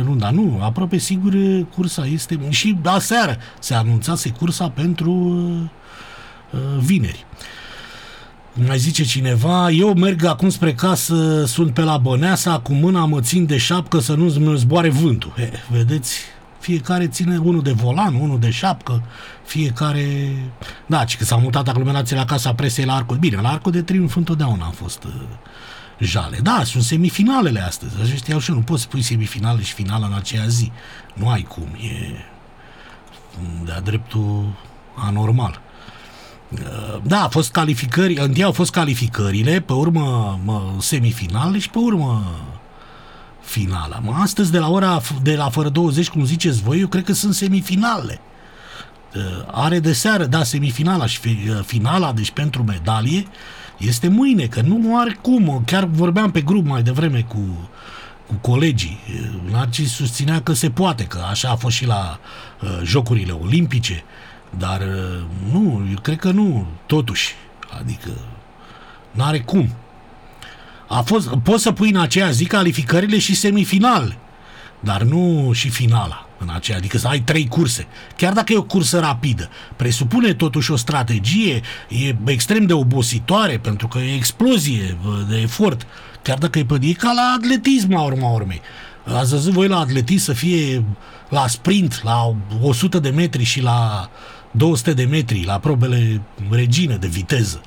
luni, dar nu, aproape sigur cursa este, și aseară se anunțase cursa pentru vineri. Mai zice cineva, eu merg acum spre casă, sunt pe la Băneasa, cu mâna mă țin de șapcă să nu zboare vântul. Vedeți? Fiecare ține unul de volan, unul de șapcă, fiecare... Da, ci că s-au mutat aglomerațiile la Casa Presei la Arcul. Bine, la Arcul de Triunf întotdeauna a fost jale. Da, sunt semifinalele astăzi. Așa știau și eu, nu poți să pui semifinale și finala în aceea zi. Nu ai cum, e de-a dreptul anormal. Da, a fost calificări, întâi au fost calificările, pe urmă semifinale și pe urmă finala. Astăzi de la fără 20, cum ziceți voi, eu cred că sunt semifinale. Are de seară, da, semifinala și finala, deci pentru medalie, este mâine, că nu are cum. Chiar vorbeam pe grup mai devreme cu colegii. Narcis susținea că se poate, că așa a fost și la Jocurile Olimpice, dar nu, eu cred că nu, totuși. Adică n-are cum. Poți să pui în aceea zi calificările și semifinale, dar nu și finala în aceea, adică să ai 3 curse. Chiar dacă e o cursă rapidă, presupune totuși o strategie, e extrem de obositoare, pentru că e explozie de efort, chiar dacă e ca la atletism la urma urmei. Ați văzut voi la atletism să fie la sprint, la 100 de metri și la 200 de metri, la probele regine de viteză.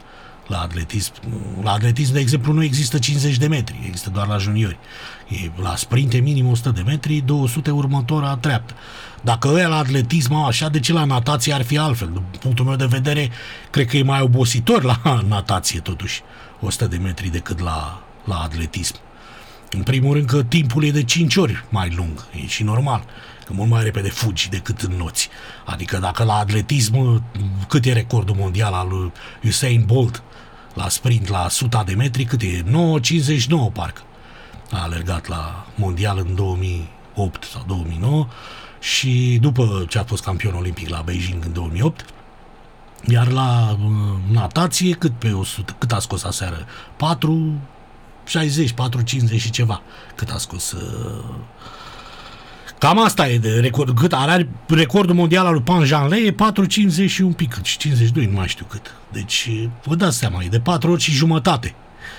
La atletism, de exemplu, nu există 50 de metri, există doar la juniori. La sprinte minim 100 de metri, 200 următora treaptă. Dacă ăia la atletism au așa, de ce la natație ar fi altfel? Din punctul meu de vedere, cred că e mai obositor la natație, totuși, 100 de metri decât la atletism. În primul rând că timpul e de 5 ori mai lung, e și normal, că mult mai repede fugi decât înnoți. Adică dacă la atletism, cât e recordul mondial al lui Usain Bolt la sprint la 100 de metri, cât e? 9,59 parcă. A alergat la mondial în 2008 sau 2009 și după ce a fost campion olimpic la Beijing în 2008. Iar la natație, cât a scos aseară? 4,60, 4,50 și ceva. Cât a scos... Cam asta e de record. Cât are recordul mondial al lui Pan Janle, e 4,50 și un pic, 52, nu mai știu cât. Deci, vă dați seama, e de 4 ori și jumătate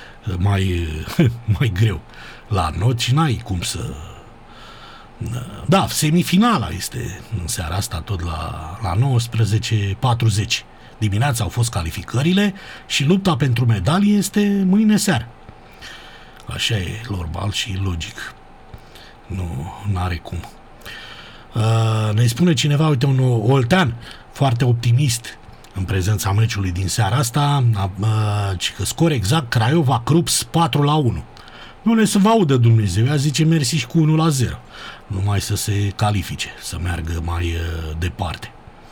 mai greu. La noci n-ai cum să... Da, semifinala este în seara asta tot la 19:40. Dimineața au fost calificările și lupta pentru medalie este mâine seară. Așa e normal și logic. Nu are cum. Ne spune cineva, uite, un oltean foarte optimist în prezența meciului din seara asta, că scor exact Craiova Krups 4-1. Nu le să vă audă Dumnezeu, ea zice mersi și cu 1-0. Numai să se califice, să meargă mai departe.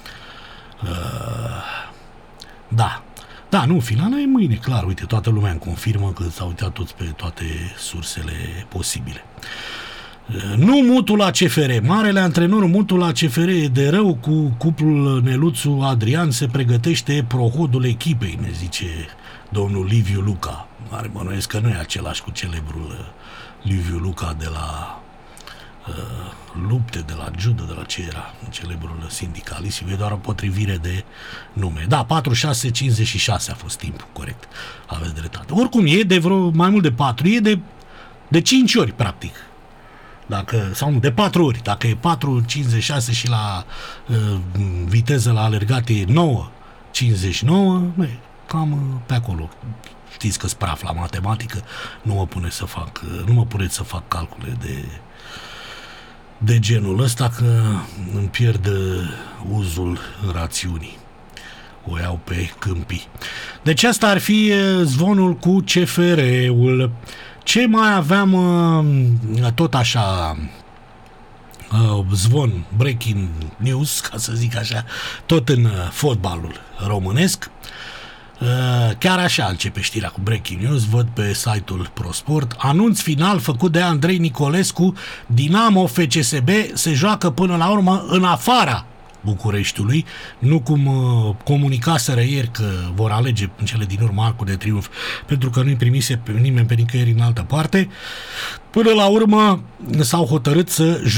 Da, nu, finala e mâine, clar, uite, toată lumea îmi confirmă că s-au uitat toți pe toate sursele posibile. Nu mutul la CFR, marele antrenor mutul la CFR e de rău cu cuplul Neluțu Adrian, se pregătește prohodul echipei, ne zice domnul Liviu Luca. Mare bănuiesc că nu e același cu celebrul Liviu Luca de la lupte, de la judo, de la ce era, celebrul sindicalist, e doar o potrivire de nume. Da, 4,6,56 a fost timpul, corect, aveți dreptate. Oricum e de vreo mai mult de 4, e de 5 ori, practic. Sau nu, de 4 ori. Dacă e 4,56 și la viteză la alergat e 9,59, cam pe acolo. Știți că-s praf la matematică, nu mă puneți să fac calcule de genul ăsta, că îmi pierd uzul rațiunii. O iau pe câmpii. Deci asta ar fi zvonul cu CFR-ul. Ce mai aveam tot așa zvon, breaking news, ca să zic așa, tot în fotbalul românesc. Chiar așa începe știrea cu breaking news, văd pe site-ul ProSport. Anunț final făcut de Andrei Nicolescu, Dinamo FCSB se joacă până la urmă în afara Bucureștiului, nu cum comunicaseră ieri că vor alege în cele din urmă Arcul de Triunf, pentru că nu-i primise pe nimeni pe nicăieri în altă parte. Până la urmă s-au hotărât să